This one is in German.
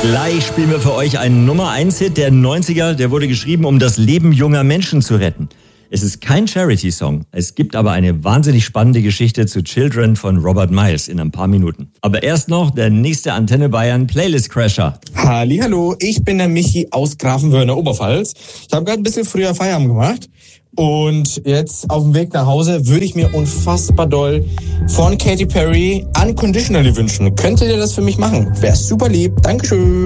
Gleich spielen wir für euch einen Nummer-1-Hit der 90er. Der wurde geschrieben, um das Leben junger Menschen zu retten. Es ist kein Charity-Song. Es gibt aber eine wahnsinnig spannende Geschichte zu Children von Robert Miles in ein paar Minuten. Aber erst noch der nächste Antenne Bayern Playlist-Crasher. Hallihallo, ich bin der Michi aus Grafenwöhner, Oberpfalz. Ich habe gerade ein bisschen früher Feierabend gemacht. Und jetzt auf dem Weg nach Hause würde ich mir unfassbar doll von Katy Perry Unconditionally wünschen. Könntet ihr das für mich machen? Wäre super lieb. Dankeschön.